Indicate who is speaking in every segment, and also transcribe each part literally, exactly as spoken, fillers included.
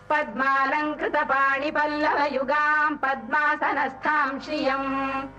Speaker 1: पद्मालङ्कृतपाणिपल्लवयुगाम् पद्मासनस्थाम् श्रियम्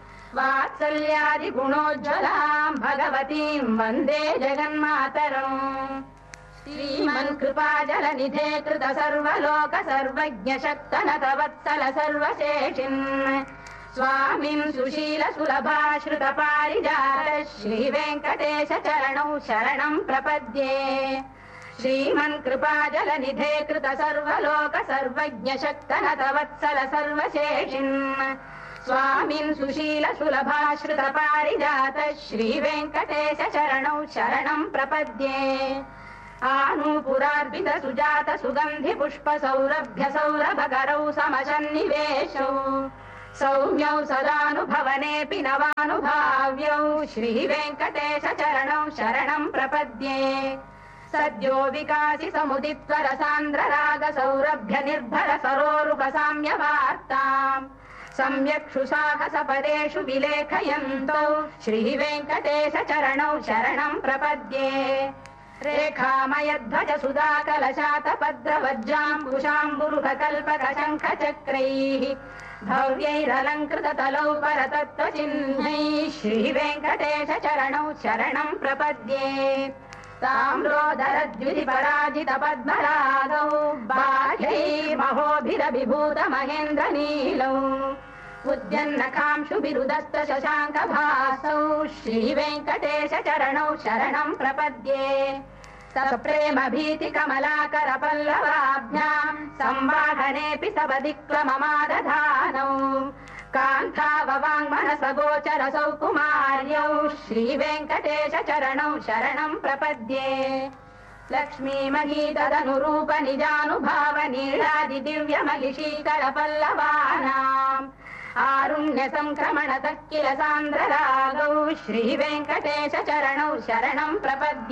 Speaker 1: वात्सल्यादिगुणोज्ज्वलाम् भगवतीम् वन्दे जगन्मातरम् श्रीमन्कृपाजलनिधे कृत सर्वलोक सर्वज्ञ शक्तनतवत्सल सर्वशेषिन् स्वामिन् सुशील सुलभाश्रित पारिजात श्रीवेङ्कटेश चरणौ शरणम् प्रपद्ये श्रीमन्कृपाजलनिधे कृत सर्वलोक सर्वज्ञ शक्तनतवत्सल सर्वशेषिन् स्वामिन् सुशील सुलभाश्रित पारिजात श्रीवेङ्कटेश चरणौ शरणम् प्रपद्ये आनूपुरार्पित सुजात सुगन्धि पुष्प सौरभ्य सौरभकरौ समसन्निवेशौ सौम्यौ सदानुभवनेऽपि नवानुभाव्यौ श्रीवेङ्कटेश चरणौ शरणम् प्रपद्ये सद्यो विकासि समुदित्व रसान्द्र राग सौरभ्य निर्भर सरोरुप साम्यवार्ताम् सम्यक्षु साहस पदेषु विलेखयन्तौ श्रीवेङ्कटेश चरणौ शरणम् प्रपद्ये रेखामयध्वज सुधाकलशातपद्रवज्राम्बुशाम्बुरुह कल्पक शङ्ख चक्रैः भव्यैरलङ्कृत तलौ परतत्त्वचिह्नैः श्रीवेङ्कटेश चरणौ शरणम् प्रपद्ये ताम्रोदरद्युति पराजित पद्मरागौ बाह्यैर्महोभिरभिभूत महेन्द्र नीलौ उद्यन्नकांशुभिरुदत्त शशाङ्क भासौ श्रीवेङ्कटेश चरणौ शरणम् प्रपद्ये सप्रेम भीति कमलाकर पल्लवाभ्याम् संवाहनेऽपि सबदिक्लममादधानौ कान्ताववाङ्मनस गोचर सौकुमार्यौ श्रीवेङ्कटेश चरणौ शरणम् प्रपद्ये लक्ष्मीमहीतदनुरूप निजानुभाव नीलादि दिव्यमहिषीकर पल्लवानाम् आरुण्य संक्रमणतः किल सान्द्ररागौ श्रीवेङ्कटेश चरणौ शरणम् प्रपद्ये।